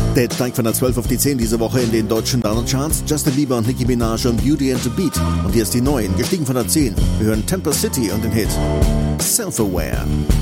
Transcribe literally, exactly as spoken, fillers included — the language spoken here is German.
Der steigt von der zwölf auf die zehn diese Woche in den deutschen Charts. Justin Bieber und Nicki Minaj und Beauty and the Beat. Und hier ist die neun, gestiegen von der zehn. Wir hören Temper City und den Hit Self-Aware.